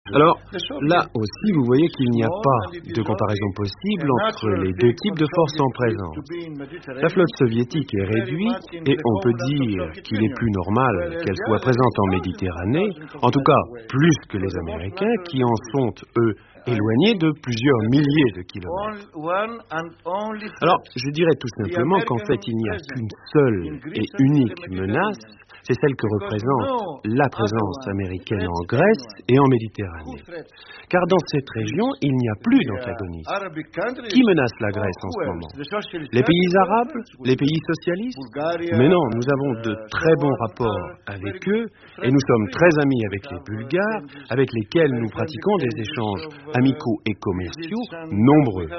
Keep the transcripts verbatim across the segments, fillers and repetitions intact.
Alors, là aussi, vous voyez qu'il n'y a pas de comparaison possible entre les deux types de forces en présence. La flotte soviétique est réduite et on peut dire qu'il est plus normal qu'elle soit présente en Méditerranée, en tout cas plus que les Américains qui en sont, eux, éloignés de plusieurs milliers de kilomètres. Alors, je dirais tout simplement qu'en fait, il n'y a qu'une seule et unique menace, c'est celle que représente la présence américaine en Grèce et en Méditerranée. Car dans cette région, il n'y a plus d'antagonisme. Qui menace la Grèce en ce moment? Les pays arabes? Les pays socialistes? Mais non, nous avons de très bons rapports avec eux et nous sommes très amis avec les Bulgares, avec lesquels nous pratiquons des échanges amicaux et commerciaux nombreux.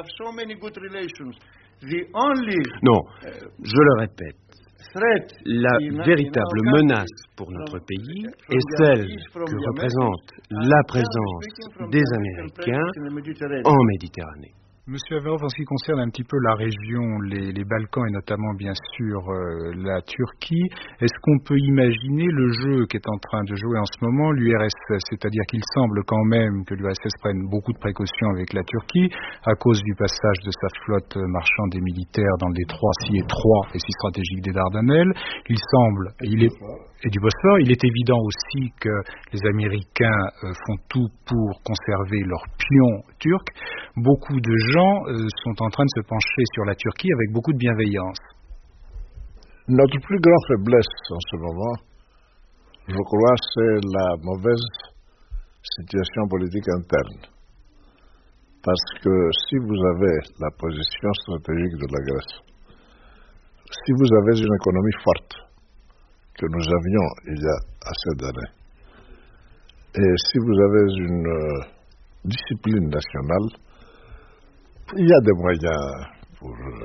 Non, je le répète. La véritable menace pour notre pays est celle que représente la présence des Américains en Méditerranée. Monsieur Averov, en ce qui concerne un petit peu la région, les, les Balkans et notamment bien sûr euh, la Turquie, est-ce qu'on peut imaginer le jeu qu'est en train de jouer en ce moment l'U R S S? C'est-à-dire qu'il semble quand même que l'U R S S prenne beaucoup de précautions avec la Turquie à cause du passage de sa flotte marchande et militaire dans le détroit si étroit et si stratégique des Dardanelles. Il semble, il est, et du Bosphore, il est évident aussi que les Américains euh, font tout pour conserver leurs pions turcs. Beaucoup de gens euh, sont en train de se pencher sur la Turquie avec beaucoup de bienveillance. Notre plus grande faiblesse en ce moment, je crois, c'est la mauvaise situation politique interne. Parce que si vous avez la position stratégique de la Grèce, si vous avez une économie forte, que nous avions il y a assez d'années, et si vous avez une euh, discipline nationale, il y a des moyens pour euh,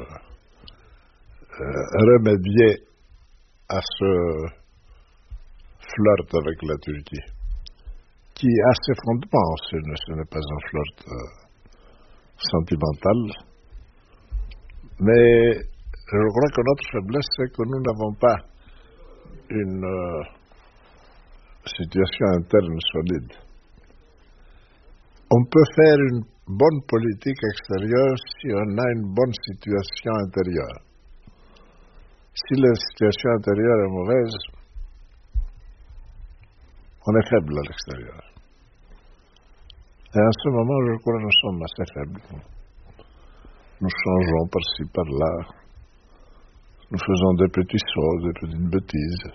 euh, remédier à ce flirt avec la Turquie, qui a ses fondements. Ce, ce n'est pas un flirt euh, sentimental, mais je crois que notre faiblesse, c'est que nous n'avons pas une euh, situation interne solide. On peut faire une bonne politique extérieure si on a une bonne situation intérieure. Si la situation intérieure est mauvaise, on est faible à l'extérieur. Et en ce moment, je crois que nous sommes assez faibles. Nous changeons par-ci, par-là. Nous faisons des petits sauts, des petites bêtises.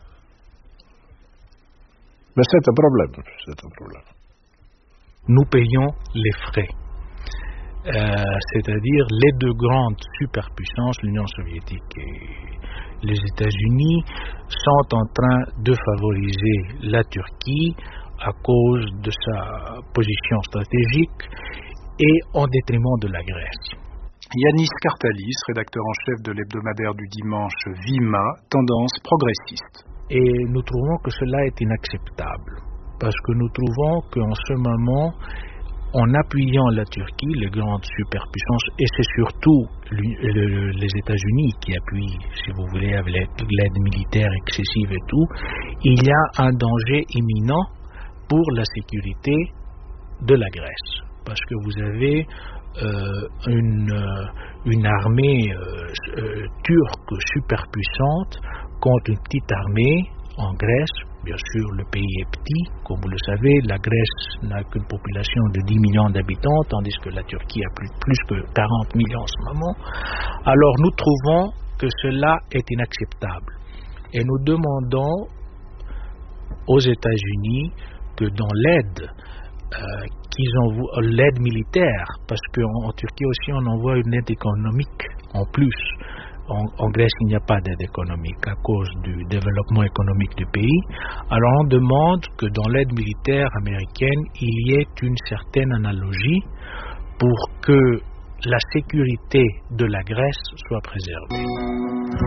Mais c'est un problème, c'est un problème. Nous payons les frais. Euh, c'est-à-dire les deux grandes superpuissances, l'Union soviétique et les États-Unis, sont en train de favoriser la Turquie à cause de sa position stratégique et en détriment de la Grèce. Yanis Kartalis, rédacteur en chef de l'hebdomadaire du dimanche Vima, tendance progressiste. Et nous trouvons que cela est inacceptable, parce que nous trouvons qu'en ce moment, en appuyant la Turquie, les grandes superpuissances, et c'est surtout les États-Unis qui appuient, si vous voulez, avec l'aide militaire excessive et tout, il y a un danger imminent pour la sécurité de la Grèce. Parce que vous avez euh, une, euh, une armée euh, euh, turque superpuissante contre une petite armée en Grèce. Bien sûr, le pays est petit, comme vous le savez, la Grèce n'a qu'une population de dix millions d'habitants, tandis que la Turquie a plus, plus que quarante millions en ce moment. Alors nous trouvons que cela est inacceptable. Et nous demandons aux États-Unis que dans l'aide, euh, qu'ils envoient, l'aide militaire, parce qu'en Turquie aussi on envoie une aide économique en plus. En, en Grèce, il n'y a pas d'aide économique à cause du développement économique du pays. Alors on demande que dans l'aide militaire américaine, il y ait une certaine analogie pour que la sécurité de la Grèce soit préservée.